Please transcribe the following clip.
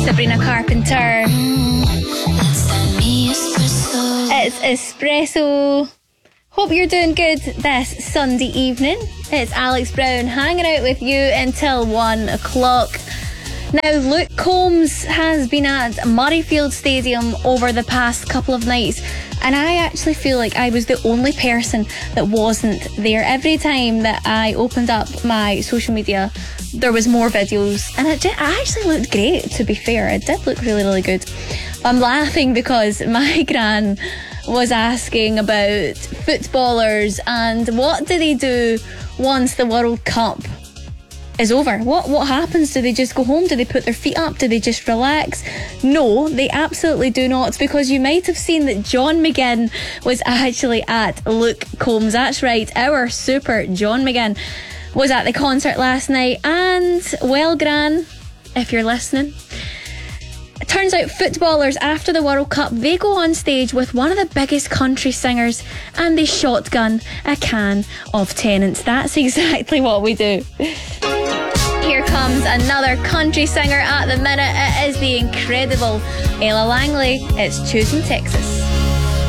Sabrina Carpenter. It's Espresso. Hope you're doing good this Sunday evening. It's Alex Brown hanging out with you until 1 o'clock. Now, Luke Combs has been at Murrayfield Stadium over the past couple of nights, and I actually feel like I was the only person that wasn't there. Every time that I opened up my social media, there was more videos, and it actually looked great, to be fair. It did look really, really good. I'm laughing because my gran was asking about footballers and what do they do once the World Cup is over. What happens? Do they just go home? Do they put their feet up? Do they just relax? No, they absolutely do not, because you might have seen that John McGinn was actually at Luke Combs. That's right, our super John McGinn was at the concert last night, and well, Gran, if you're listening, it turns out footballers after the World Cup, they go on stage with one of the biggest country singers and they shotgun a can of Tennent's. That's exactly what we do. Here comes another country singer at the minute. It is the incredible Ella Langley. It's Choosing Texas.